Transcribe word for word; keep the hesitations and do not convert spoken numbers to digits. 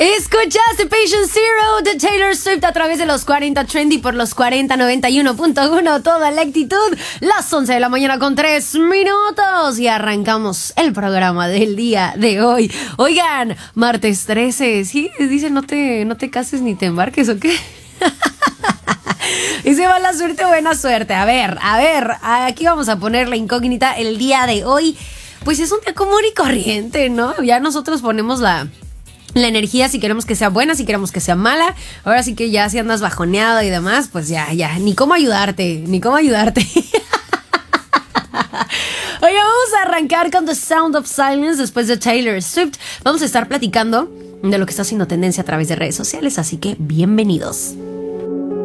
Escuchaste Patient Zero de Taylor Swift a través de los cuarenta Trendy por los cuarenta noventa y uno punto uno. Toda la actitud. Las once de la mañana con tres minutos. Y arrancamos el programa del día de hoy. Oigan, martes trece. Sí, dicen no te, no te cases ni te embarques, ¿o qué? Y se va la suerte, buena suerte. A ver, a ver, aquí vamos a poner la incógnita el día de hoy. Pues es un día común y corriente, ¿no? Ya nosotros ponemos la... La energía, si queremos que sea buena, si queremos que sea mala. Ahora sí que ya si andas bajoneado y demás, pues ya, ya, ni cómo ayudarte, ni cómo ayudarte. Oye, vamos a arrancar con The Sound of Silence después de Taylor Swift. Vamos a estar platicando de lo que está haciendo tendencia a través de redes sociales, así que bienvenidos.